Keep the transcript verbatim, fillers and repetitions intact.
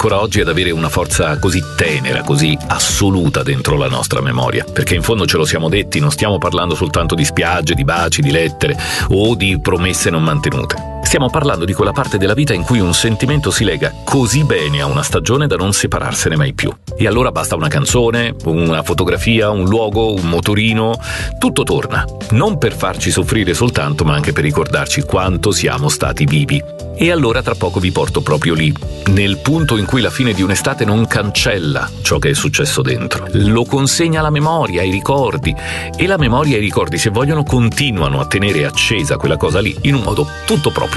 ancora oggi ad avere una forza così tenera, così assoluta dentro la nostra memoria, perché in fondo ce lo siamo detti, non stiamo parlando soltanto di spiagge, di baci, di lettere o di promesse non mantenute. Stiamo parlando di quella parte della vita in cui un sentimento si lega così bene a una stagione da non separarsene mai più. E allora basta una canzone, una fotografia, un luogo, un motorino, tutto torna. Non per farci soffrire soltanto, ma anche per ricordarci quanto siamo stati vivi. E allora tra poco vi porto proprio lì, nel punto in cui la fine di un'estate non cancella ciò che è successo dentro. Lo consegna alla memoria, ai ricordi. E la memoria e i ricordi, se vogliono, continuano a tenere accesa quella cosa lì in un modo tutto proprio.